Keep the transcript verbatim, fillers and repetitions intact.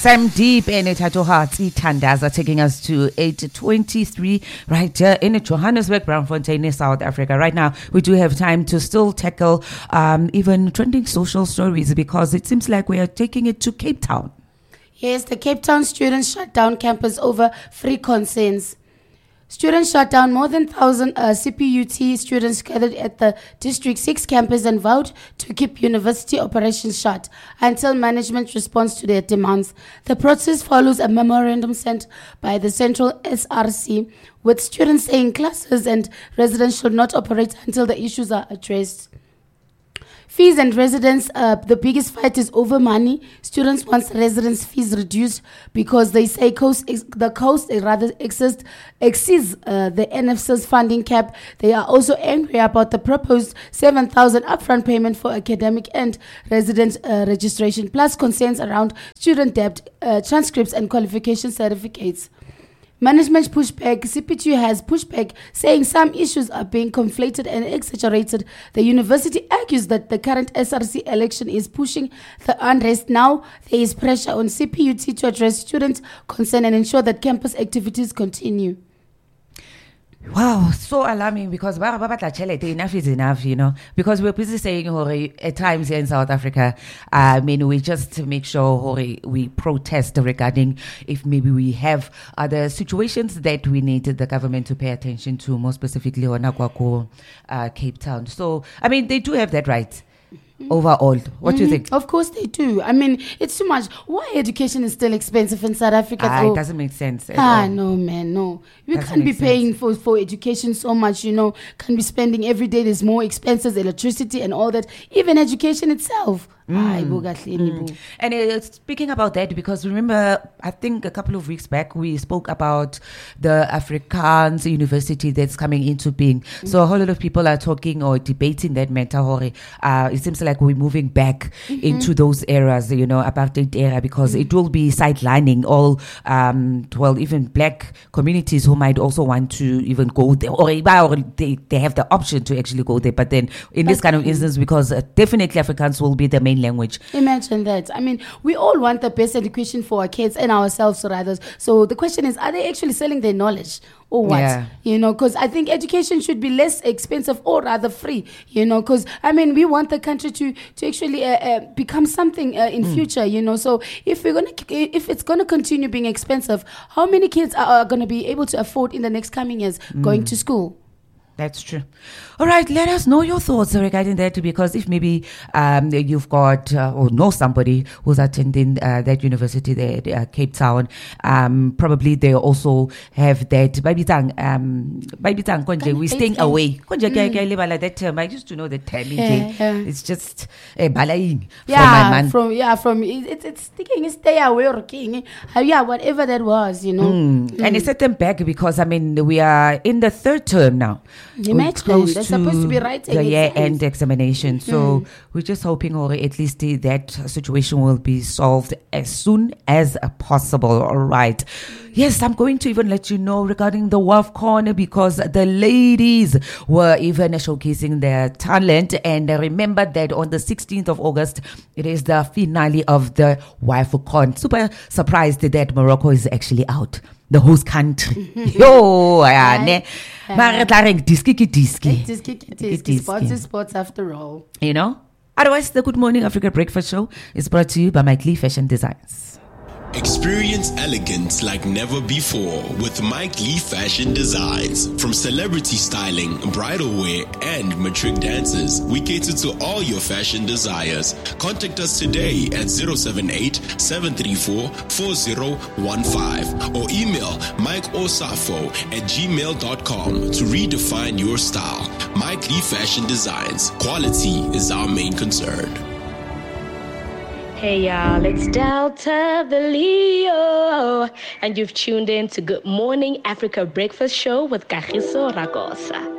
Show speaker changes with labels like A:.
A: Sam Deep and Tato Hati Tandaza taking us to eight twenty-three right here in Johannesburg, Braamfontein, South Africa. Right now, we do have time to still tackle um, even trending social stories because it seems like we are taking it to Cape Town.
B: Yes, the Cape Town students shut down campus over free concerns. Students shut down more than one thousand uh, C P U T students gathered at the District six campus and vowed to keep university operations shut until management responds to their demands. The protest follows a memorandum sent by the Central S R C, with students saying classes and residents should not operate until the issues are addressed. Fees and residents, uh, the biggest fight is over money. Students want residents' fees reduced because they say cost ex- the cost uh, rather exceeds, exceeds uh, the N S F's funding cap. They are also angry about the proposed seven thousand upfront payment for academic and resident uh, registration, plus concerns around student debt, uh, transcripts and qualification certificates. Management pushback. C P T U has pushback, saying some issues are being conflated and exaggerated. The university argues that the current S R C election is pushing the unrest. Now there is pressure on C P U T to address student concern and ensure that campus activities continue.
A: Wow, so alarming because enough is enough, you know, because we're busy saying Hori, at times here in South Africa, I mean, we just make sure Hori, we protest regarding if maybe we have other situations that we need the government to pay attention to, more specifically on Akwako, uh, Cape Town. So, I mean, they do have that right. Overall, what mm-hmm. do you think?
B: Of course they do. I mean, it's too much. Why education is still expensive in South Africa?
A: Ah, oh. It doesn't make sense.
B: Ah,
A: all.
B: no, man, no. We doesn't can't be paying for, for education so much, you know. Can't be spending every day. There's more expenses, electricity and all that. Even education itself. Mm.
A: Mm. And uh, speaking about that, because remember, I think a couple of weeks back, we spoke about the Afrikaans university that's coming into being. Mm. So a whole lot of people are talking or debating that matter. Uh, it seems like we're moving back mm-hmm. into those eras, you know, apartheid era, because mm. it will be sidelining all, um, well, even black communities who might also want to even go there, or, or they, they have the option to actually go there. But then in this kind of instance, because uh, definitely Afrikaans will be the main language.
B: Imagine that. I mean, we all want the best education for our kids and ourselves rather. So the question is, are they actually selling their knowledge or what? Yeah. You know, because I think education should be less expensive or rather free, you know, because I mean, we want the country to, to actually uh, uh, become something uh, in mm. future, you know. So if we're going to, if it's going to continue being expensive, how many kids are, are going to be able to afford in the next coming years mm. going to school?
A: That's true. All right, let us know your thoughts regarding that, because if maybe um, you've got uh, or know somebody who's attending uh, that university there, uh, Cape Town, um, probably they also have that. Um, we're staying away. Mm. That term, I used to know the term.
B: Yeah, yeah.
A: It's just uh, balaing
B: yeah,
A: from my man.
B: From yeah, from it's it's sticking, stay away or king. Uh, yeah, whatever that was, you know.
A: Mm. Mm. And it set them back because I mean we are in the third term now.
B: Imagine, they're supposed to be writing
A: the year-end examination. So mm. we're just hoping, or at least that situation will be solved as soon as possible. All right. Yes, I'm going to even let you know regarding the WAFCON, because the ladies were even showcasing their talent. And remember that on the sixteenth of August, it is the finale of the WAFCON. Super surprised that Morocco is actually out. The host country. Yo, yeah, ne. Maar diski ki diski.
B: Diski ki diski. Sports is sports after all.
A: You know? Otherwise, the Good Morning Africa Breakfast Show is brought to you by Mike Lee Fashion Designs.
C: Experience elegance like never before with Mike Lee Fashion Designs. From celebrity styling, bridal wear, and matric dances, we cater to all your fashion desires. Contact us today at zero seven eight, seven three four, four zero one five or email mike osafo at gmail dot com to redefine your style. Mike Lee Fashion Designs. Quality is our main concern.
D: Hey y'all, it's Delta the Leo, and you've tuned in to Good Morning Africa Breakfast Show with Kagiso Ragosa.